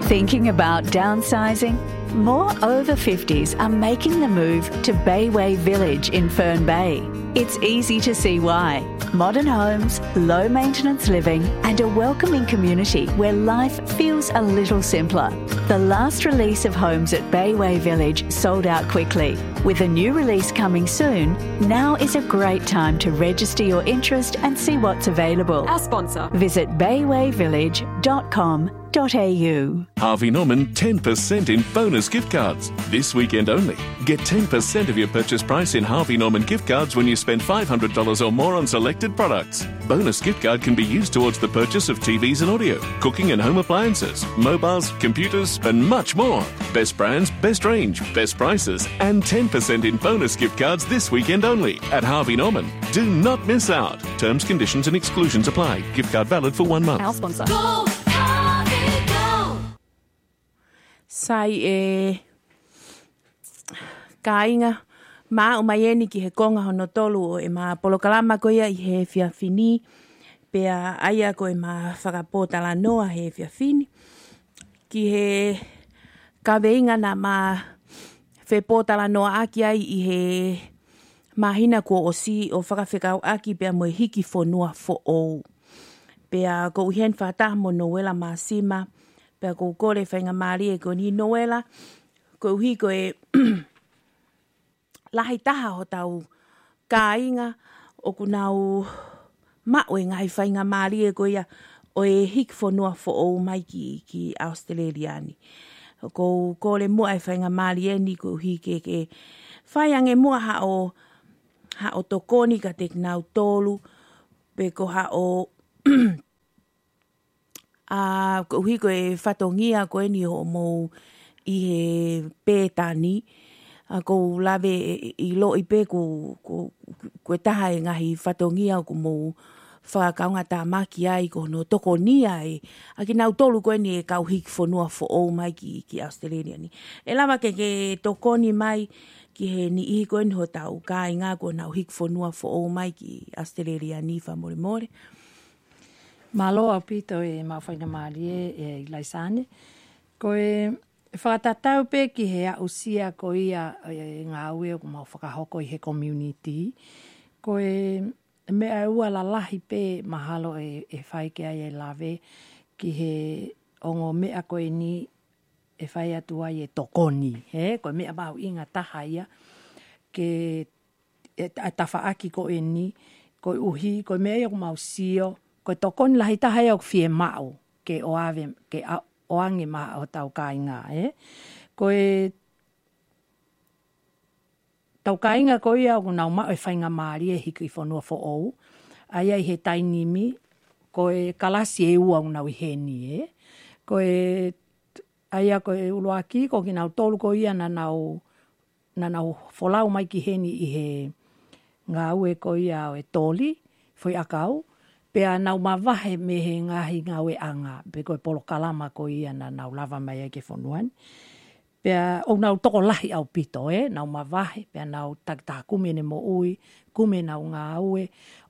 Thinking about downsizing? More over 50s are making the move to Bayway Village in Fern Bay. It's easy to see why. Modern homes, low maintenance living and a welcoming community where life feels a little simpler. The last release of homes at Bayway Village sold out quickly. With a new release coming soon, now is a great time to register your interest and see what's available. Our sponsor. Visit baywayvillage.com.au. Harvey Norman 10% in bonus gift cards. This weekend only. Get 10% of your purchase price in Harvey Norman gift cards when you spend $500 or more on selected products. Bonus gift card can be used towards the purchase of TVs and audio, cooking and home appliances, mobiles, computers and much more. Best brands, best range, best prices and 10% in bonus gift cards this weekend only at Harvey Norman. Do not miss out. Terms, conditions and exclusions apply. Gift card valid for 1 month. Our sponsor. Go, Harvey, go! Sai kainga ma o mai eni ki he konga hono tolu o e ma polokalama ko ia I he fiafini pea aia ko e ma whakapōtala noa he fiafini ki he kaweinga na ma whepōtala noa aki ai I he mahina ko o si o whakawhekau aki pea mo hiki whonua fo o pea ko uhen whataha mo Noela Masima pea ko kore whainga maari e ko ni Noela ko uhi ko e lahi taha ho tau kāinga o kunau maue ngai whainga maari e ko ia o e hiki whonua fo o mai ki Australiani. Ko kore mua e whainga maari e ni ko uhi ke whaiange mua ha o tokoni ka te nau tolu pe ko ha o ko uhi ko e whatongia ko e ni ho mo I he pētani ko lawe I lo I pē ko taha e ngahi whatongia ko mo whakaunga tā maki ai ko no toko ni ai a ki nau tolu ko e ni e kau hiki whonua fo o mai ki Australia ni. E lawa ke tokoni mai ki he ni ihi ko e ni ho tau ka inga ko nau hiki whonua fo o mai ki Australia ni wha more more. Malo au pito e mawhainga maari e Laisane. Ko e whakatatau pe ki he a usia ko ia ngā ue o mau whakahoko I he community. Ko e mea ua la lahi pe mahalo e whai ke ai e lawe ki he ongo mea ko e ni e whai atua I e tokoni. Ko mea mau inga taha ia ke tafa aki ko e ni ko uhi ko mea o mau sio ko tokoni lahi taha ia o fie mau ke oave ke oange maha o tau kāinga. Ko e tau kāinga ko ia o nau mao e whainga maari e hiki I whanua fo ou. Aia I he tainimi ko e kalasi e ua o nau I he ni. Ko e aia ko e uloaki ko ki nau tolu ko ia na nau wholau mai ki he ni I he ngā ue ko ia o e toli foi akau. Pea nau mawahe me he ngahi ngau e anga. Pe koe polo kalama ko ia na nau lava mai e ke whonuan. Pea o nau toko lahi au pito nau mawahe. Pea nau takitaha kume ne mo ui. Kume nau ngā ue.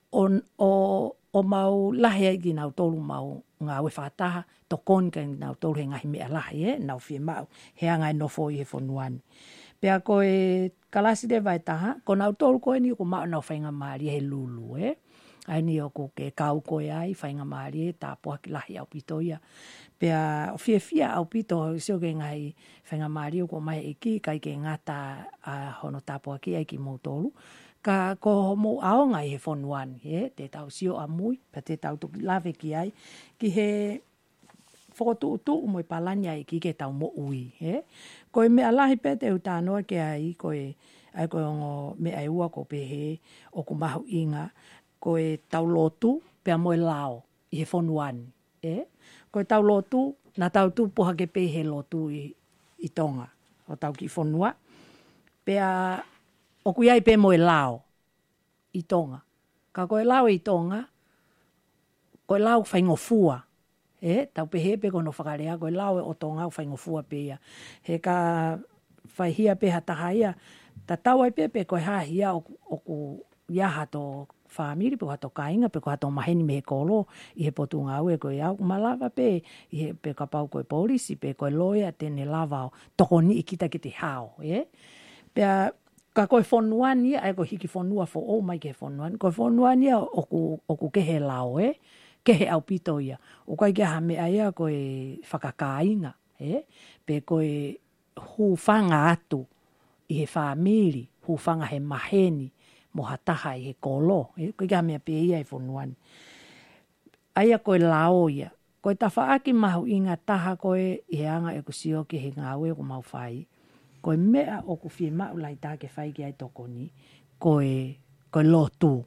O mau lahi ai ki nau tolu mau ngā ue whataha. Tokon ka nau tolu he ngahi mea lahi nau fie mau. He anga e nofo I he whonuan. Pea koe kalasi de vai taha. Ko nau tolu koe ni ko mau nau whainga maari he lulu ai ni o ko ke kau koe ai, whainga maari tā poa ki lahi au pito ia. Pea fia au pito, sio ke ngai whainga maari o ko mai e ki, kai ke ngata hono tā poa ki ai ki mōtolu. Ka ko mo aonga I he whonuan, te tau sio a mui, pa te tau tuki lawe ki ai, ki he whokotu mo I palanya I ki ke tau mo ui. Ko e mea lahi pe te utanoa ke ai, ko e ongo mea e ua ko pehe o ku mahu inga, ko e tau lotu pea moe lao I he whonuan. Ko e tau lotu, na tau tu poha ke pe he lotu I tonga. O tau ki whonua. Pea o kui ai pe moe lao I tonga. Ka koe lao I tonga, koe lao whaingofua. Tau pehe pe kono whakarea, koe lao o tonga o whaingofua pe ia. He ka whaihia pe hataha ia, ta tau ai pe koe hahia o ku iaha to whamiri pe hato kainga pe hato maheni me he kolo i he potu ngau e koe au malawa pe i he pe ka pau koe polisi pe koe loia tene lavao tokoni i kita ki te hao pe ka koe whonuan ia ai koe hiki whonua fo o mai ke whonuan koe whonuan ia oku kehe lao kehe au pito ia o koe ke ha mea ia koe whakakainga pe koe hufanga atu i he whamiri hufanga he maheni mo hataha i he kolo. Koe kia mea pe ia i whonuani. Aia koe lao ia. Koe ta whaaki mahu inga taha koe i he anga e kusio ki he ngāwe ko mau whai. Koe mea o ku whie mau lai tā ke whai ki ai tokoni. Koe lotu.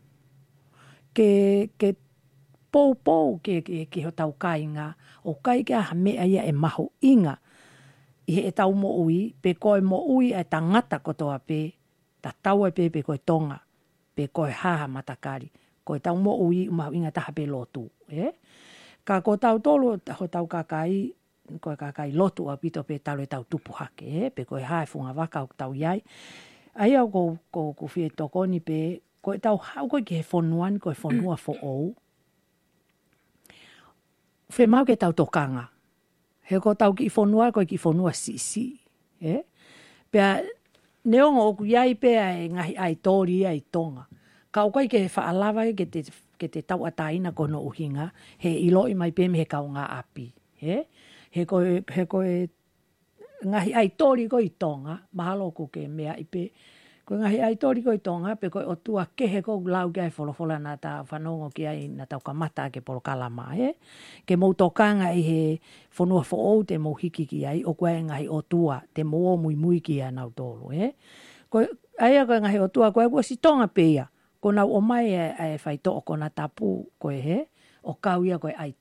Ke pou ke ho tau kainga. O kai kia ha mea ia e mahu inga. I he e tau mo ui. Pe koe mo ui ai tangata kotoa pe. Ta tau e pe koe tonga. Pe koe haha matakari. Koe tau mo ui mahu inga taha pe lotu. Ka ko tau tolu ho tau kakai. Koe kakai lotu a pito pe tau e tau tupu hake. Pe koe hae funga waka o tau iai. Ai au ko whie tokoni pe. Koe tau hau koe ki he whonuan. Koe whonua fo ou. Whe mau ke tau tokanga. He ko tau ki whonua koe ki whonua si. Pea neongo oku iai pea e ngahi ai tori ai tonga. Ka ukai ke whaalawa ke te tau ataina kono uhinga. He iloi mai pe me he kau ngā api. He koe ngahi ai tori ko i tonga. Mahalo ko ke mea ipe. Koe ngahi ai tori ko i tonga. Pe koe o tua kehe ko lau ki ai wholofola nā tā whanongo ki ai nā tau kamata ke polo kalama. Ke mou tokanga i he whanua whoou te mou hiki ki ai. O koe ngahi o tua te mou mui ki ai nau tolo. Koe aia koe ngahi o tua koe kua si tonga pe ia. Ko nau o mai e whai to o kona tapu koe o kau ia koe ai